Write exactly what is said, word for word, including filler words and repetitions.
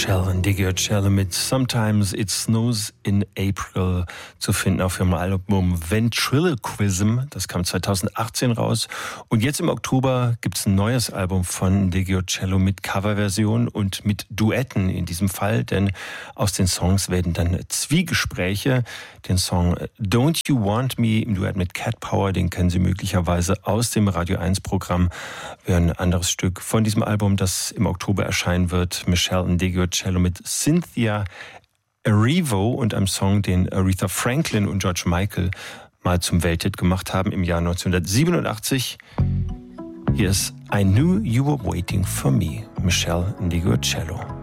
Michelle Ndegeocello mit Sometimes It Snows in April zu finden auf ihrem Album Ventriloquism. Das kam zweitausendachtzehn raus. Und jetzt im Oktober gibt es ein neues Album von Ndegeocello mit Coverversion und mit Duetten in diesem Fall. Denn aus den Songs werden dann Zwiegespräche. Den Song Don't You Want Me im Duett mit Cat Power, den kennen Sie möglicherweise aus dem Radio eins Programm. Wäre ein anderes Stück von diesem Album, das im Oktober erscheinen wird. Michelle Ndegeocello mit Cynthia Erivo und einem Song, den Aretha Franklin und George Michael mal zum Welthit gemacht haben im Jahr neunzehnhundertsiebenundachtzig. Hier ist I Knew You Were Waiting For Me, Michelle Ndegeocello.